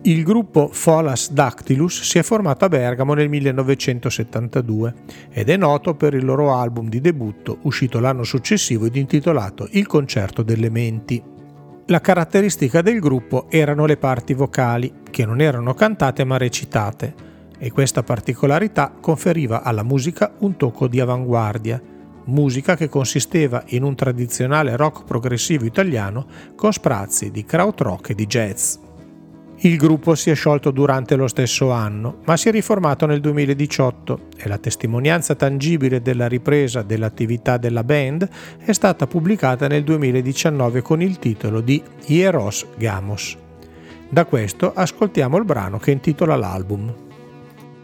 Il gruppo Pholas Dactylus si è formato a Bergamo nel 1972 ed è noto per il loro album di debutto uscito l'anno successivo ed intitolato Il concerto delle menti. La caratteristica del gruppo erano le parti vocali, che non erano cantate ma recitate, e questa particolarità conferiva alla musica un tocco di avanguardia, musica che consisteva in un tradizionale rock progressivo italiano con sprazzi di krautrock e di jazz. Il gruppo si è sciolto durante lo stesso anno, ma si è riformato nel 2018 e la testimonianza tangibile della ripresa dell'attività della band è stata pubblicata nel 2019 con il titolo di Hieros Gamos. Da questo ascoltiamo il brano che intitola l'album.